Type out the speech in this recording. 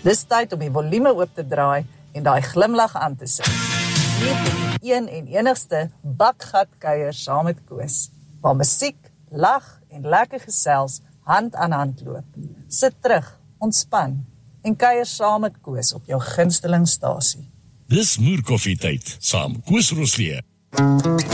Dis tyd om die volume oop te draai en daai glimlag aan te sit. Hier kom die een en enigste bakgat kuier saam met Koos, waar musiek, lag en lekker gesels hand aan hand loop. Sit terug, ontspan en kuier saam met Koos op jou gunsteling stasie. Dis Moerkoffietyd, saam Koos Rosley.